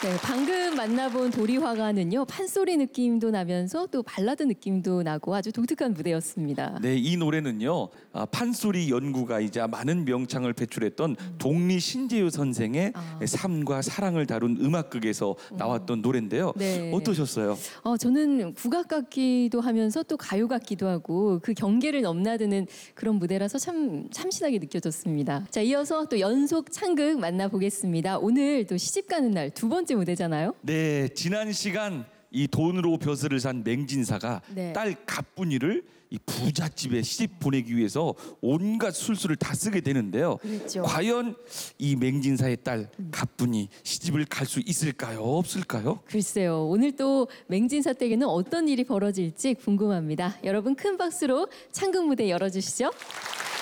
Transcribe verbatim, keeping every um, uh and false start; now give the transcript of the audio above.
네, 방금 만나본 도리화가는요, 판소리 느낌도 나면서 또 발라드 느낌도 나고 아주 독특한 무대였습니다. 네, 이 노래는요, 아, 판소리 연구가이자 많은 명창을 배출했던 음. 동리 신재유 선생의 아. 삶과 사랑을 다룬 음악극에서 나왔던 음. 노래인데요. 네. 어떠셨어요? 어, 저는 국악 같기도 하면서 또 가요 같기도 하고 그 경계를 넘나드는 그런 무대라서 참 참신하게 느껴졌습니다. 자, 이어서 또 연속 창극 만나보겠습니다. 오늘 또 시집 가는 날 두 번째 무대잖아요. 네, 지난 시간 이 돈으로 벼슬을 산 맹진사가 네. 딸 갑분이를 이 부잣집에 시집 보내기 위해서 온갖 술수를 다 쓰게 되는데요. 그랬죠. 과연 이 맹진사의 딸 갑분이 시집을 갈 수 있을까요? 없을까요? 글쎄요. 오늘 또 맹진사 댁에는 어떤 일이 벌어질지 궁금합니다. 여러분 큰 박수로 창극 무대 열어주시죠.